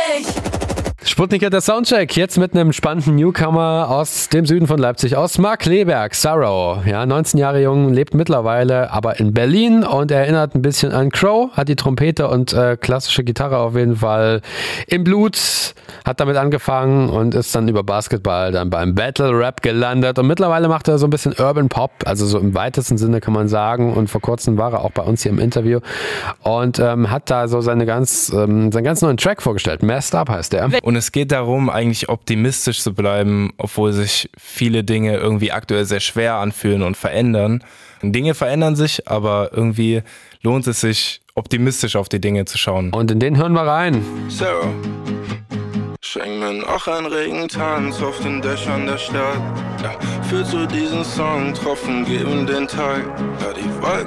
Sputnik hat der Soundcheck, jetzt mit einem spannenden Newcomer aus dem Süden von Leipzig, aus Markkleeberg, Sorrow. Ja, 19 Jahre jung, lebt mittlerweile aber in Berlin und erinnert ein bisschen an Crow, hat die Trompete und klassische Gitarre auf jeden Fall im Blut, hat damit angefangen und ist dann über Basketball dann beim Battle Rap gelandet und mittlerweile macht er so ein bisschen Urban Pop, also so im weitesten Sinne kann man sagen, und vor kurzem war er auch bei uns hier im Interview und hat da so seinen ganz neuen Track vorgestellt. Messed Up heißt der. Und es geht darum, eigentlich optimistisch zu bleiben, obwohl sich viele Dinge irgendwie aktuell sehr schwer anfühlen und verändern. Dinge verändern sich, aber irgendwie lohnt es sich, optimistisch auf die Dinge zu schauen. Und in den hören wir rein. Sarah, schenk mir noch einen Regentanz auf den Dächern der Stadt. Ja, fühl zu diesen Song, Tropfen geben den Tag. Ja, die Wolken